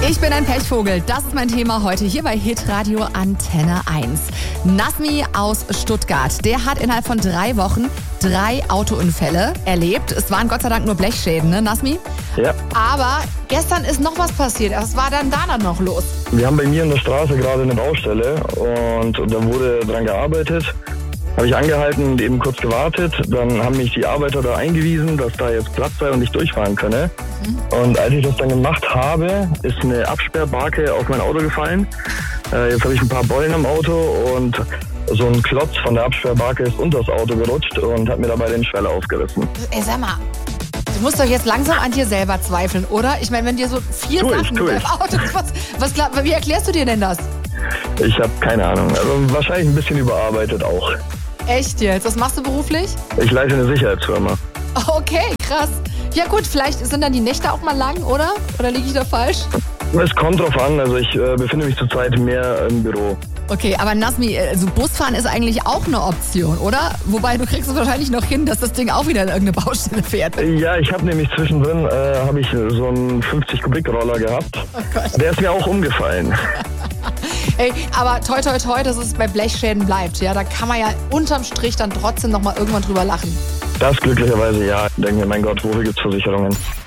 Ich bin ein Pechvogel. Das ist mein Thema heute hier bei Hitradio Antenne 1. Nasmi aus Stuttgart, der hat innerhalb von 3 Wochen 3 Autounfälle erlebt. Es waren Gott sei Dank nur Blechschäden, ne Nasmi? Ja. Aber gestern ist noch was passiert. Was war dann da noch los? Wir haben bei mir in der Straße gerade eine Baustelle und da wurde dran gearbeitet. Habe ich angehalten und eben kurz gewartet. Dann haben mich die Arbeiter da eingewiesen, dass da jetzt Platz sei und ich durchfahren könne. Und als ich das dann gemacht habe, ist eine Absperrbarke auf mein Auto gefallen. Jetzt habe ich ein paar Beulen am Auto und so ein Klotz von der Absperrbarke ist unter das Auto gerutscht und hat mir dabei den Schweller aufgerissen. Ey, sag mal, du musst doch jetzt langsam an dir selber zweifeln, oder? Ich meine, wenn dir so 4 Sachen mit deinem Auto... wie erklärst du dir denn das? Ich habe keine Ahnung. Also wahrscheinlich ein bisschen überarbeitet auch. Echt jetzt? Was machst du beruflich? Ich leite eine Sicherheitsfirma. Okay, krass. Ja gut, vielleicht sind dann die Nächte auch mal lang, oder? Oder liege ich da falsch? Es kommt drauf an. Also ich befinde mich zurzeit mehr im Büro. Okay, aber Nasmi, also Busfahren ist eigentlich auch eine Option, oder? Wobei, du kriegst es wahrscheinlich noch hin, dass das Ding auch wieder in irgendeine Baustelle fährt. Ja, ich habe nämlich zwischendrin habe ich so einen 50-Kubik-Roller gehabt. Oh Gott. Der ist mir auch umgefallen. Ey, aber toi toi toi, dass es bei Blechschäden bleibt. Ja, da kann man ja unterm Strich dann trotzdem noch mal irgendwann drüber lachen. Das glücklicherweise ja. Ich denke mir, mein Gott, wofür gibt's Versicherungen?